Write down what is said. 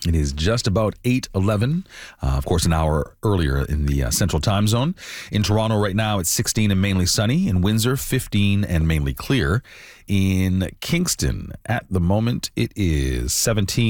It is just about 8:11, of course, an hour earlier in the Central Time Zone. In Toronto right now, it's 16 and mainly sunny. In Windsor, 15 and mainly clear. In Kingston, at the moment, it is 17.